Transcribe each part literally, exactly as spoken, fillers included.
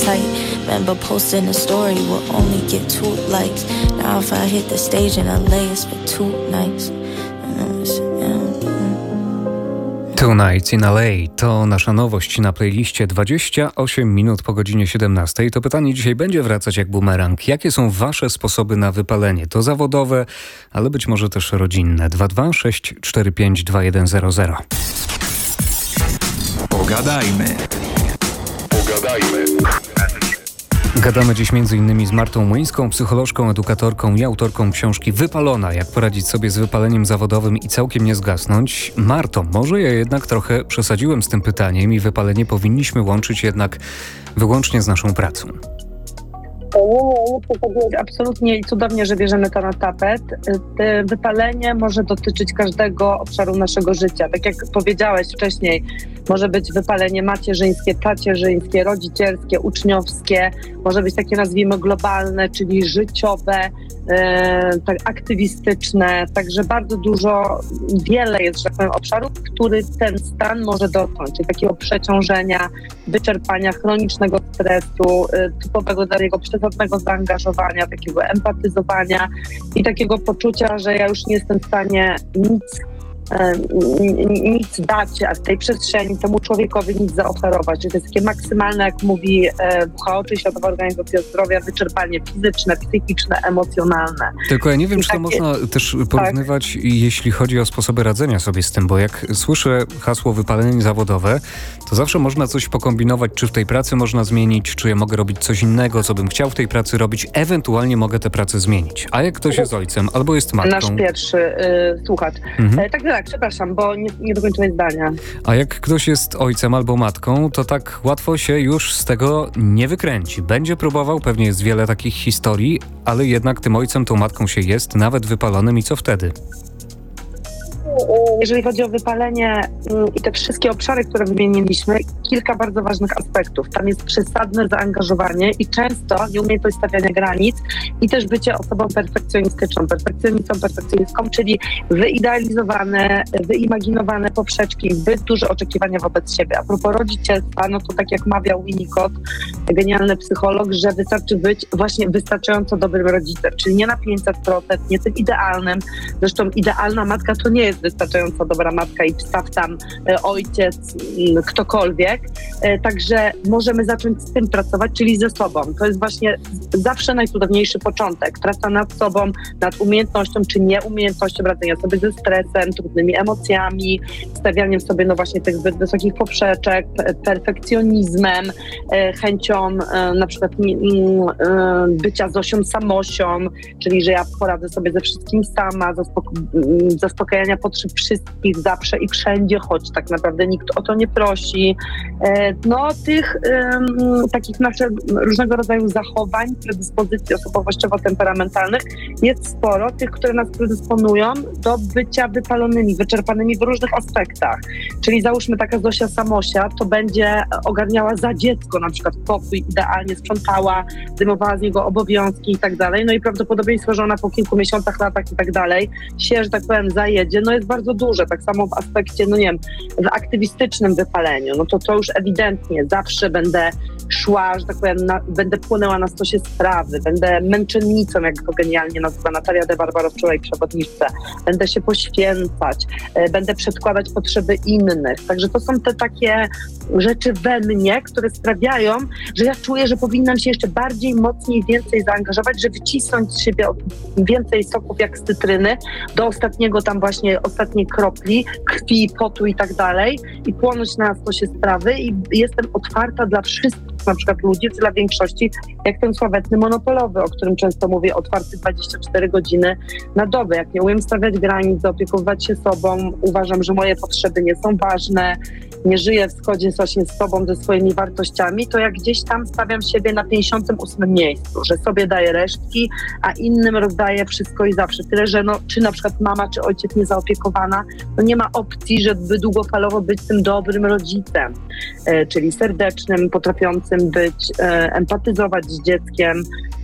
tight. Remember posting a story will only get two likes. Now if I hit the stage in L A, it's for two nights. Tonight in L A to nasza nowość na playliście. Dwadzieścia osiem minut po godzinie siedemnastej. To pytanie dzisiaj będzie wracać jak bumerang. Jakie są wasze sposoby na wypalenie? To zawodowe, ale być może też rodzinne. dwa dwa sześć cztery pięć dwa jeden zero zero. Pogadajmy. Pogadajmy. Gadamy dziś między innymi z Martą Młyńską, psycholożką, edukatorką i autorką książki Wypalona. Jak poradzić sobie z wypaleniem zawodowym i całkiem nie zgasnąć? Marto, może ja jednak trochę przesadziłem z tym pytaniem i wypalenie powinniśmy łączyć jednak wyłącznie z naszą pracą. Absolutnie i cudownie, że bierzemy to na tapet. Wypalenie może dotyczyć każdego obszaru naszego życia. Tak jak powiedziałeś wcześniej, może być wypalenie macierzyńskie, tacierzyńskie, rodzicielskie, uczniowskie, może być takie, nazwijmy, globalne, czyli życiowe, e, tak aktywistyczne. Także bardzo dużo, wiele jest, że tak powiem, obszarów, który ten stan może dotknąć, czyli takiego przeciążenia, wyczerpania, chronicznego stresu, e, typowego dla niego przesadnego zaangażowania, takiego empatyzowania i takiego poczucia, że ja już nie jestem w stanie nic nic dać w tej przestrzeni, temu człowiekowi nic zaoferować. Czyli to jest takie maksymalne, jak mówi W H O, czyli Światowa Organizacja Zdrowia, wyczerpanie fizyczne, psychiczne, emocjonalne. Tylko ja nie wiem, I czy to takie, można też porównywać, tak, jeśli chodzi o sposoby radzenia sobie z tym, bo jak słyszę hasło wypalenie zawodowe, to zawsze można coś pokombinować, czy w tej pracy można zmienić, czy ja mogę robić coś innego, co bym chciał w tej pracy robić, ewentualnie mogę tę pracę zmienić. A jak ktoś jest ojcem albo jest matką... Nasz pierwszy y, słuchacz. Mhm. E, tak, tak, przepraszam, bo nie, nie dokończyłem zdania. A jak ktoś jest ojcem albo matką, to tak łatwo się już z tego nie wykręci. Będzie próbował, pewnie jest wiele takich historii, ale jednak tym ojcem, tą matką się jest, nawet wypalonym, i co wtedy? Jeżeli chodzi o wypalenie i te wszystkie obszary, które wymieniliśmy, kilka bardzo ważnych aspektów. Tam jest przesadne zaangażowanie i często nieumiejętność stawiania granic i też bycie osobą perfekcjonistyczną, perfekcjonistą, perfekcjonistką, czyli wyidealizowane, wyimaginowane poprzeczki, zbyt duże oczekiwania wobec siebie. A propos rodzicielstwa, no to tak jak mawiał Winnicott, genialny psycholog, że wystarczy być właśnie wystarczająco dobrym rodzicem, czyli nie na pięćset procent, nie tym idealnym. Zresztą idealna matka to nie jest wystarczająco dobra matka i wstaw tam e, ojciec, m, ktokolwiek. E, także możemy zacząć z tym pracować, czyli ze sobą. To jest właśnie zawsze najcudowniejszy początek. Praca nad sobą, nad umiejętnością czy nieumiejętnością radzenia sobie ze stresem, trudnymi emocjami, stawianiem sobie no właśnie tych zbyt wysokich poprzeczek, perfekcjonizmem, e, chęcią e, na przykład m, e, bycia Zosią Samosią, czyli że ja poradzę sobie ze wszystkim sama, zaspoko- zaspokajania potrzeb wszystkich zawsze i wszędzie, choć tak naprawdę nikt o to nie prosi. No tych um, takich naszych różnego rodzaju zachowań, predyspozycji osobowościowo-temperamentalnych jest sporo, tych, które nas predysponują do bycia wypalonymi, wyczerpanymi w różnych aspektach. Czyli załóżmy taka Zosia Samosia, to będzie ogarniała za dziecko na przykład pokój, idealnie sprzątała, zdejmowała z niego obowiązki i tak dalej. No i prawdopodobieństwo, że ona po kilku miesiącach, latach i tak dalej się, że tak powiem, zajedzie, no jest bardzo duże. Tak samo w aspekcie, no nie wiem, w aktywistycznym wypaleniu, no to to już ewidentnie zawsze będę szła, że tak powiem, na, będę płynęła na stosie sprawy, będę męczennicą, jak to genialnie nazywa Natalia de Barbaro wczoraj przewodniczce, będę się poświęcać, e, będę przedkładać potrzeby innych. Także to są te takie rzeczy we mnie, które sprawiają, że ja czuję, że powinnam się jeszcze bardziej, mocniej, więcej zaangażować, żeby wycisnąć z siebie więcej soków jak z cytryny do ostatniego tam właśnie, ostatniej kropli, krwi, potu i tak dalej i płonąć na stosie sprawy i jestem otwarta dla wszystkich na przykład ludzi, czy dla większości, jak ten sławetny monopolowy, o którym często mówię, otwarty dwadzieścia cztery godziny na dobę. Jak nie umiem stawiać granic, zaopiekowywać się sobą, uważam, że moje potrzeby nie są ważne, nie żyję w zgodzie właśnie z sobą, ze swoimi wartościami, to jak gdzieś tam stawiam siebie na pięćdziesiątym ósmym miejscu, że sobie daję resztki, a innym rozdaję wszystko i zawsze. Tyle, że no, czy na przykład mama, czy ojciec niezaopiekowana, no nie ma opcji, żeby długofalowo być tym dobrym rodzicem, e, czyli serdecznym, potrafiącym być, e, empatyzować z dzieckiem,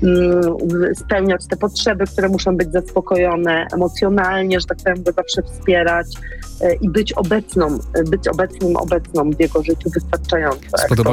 m, spełniać te potrzeby, które muszą być zaspokojone emocjonalnie, że tak powiem, go zawsze wspierać e, i być obecną, być obecnym, obecną w jego życiu wystarczająco. Spodoba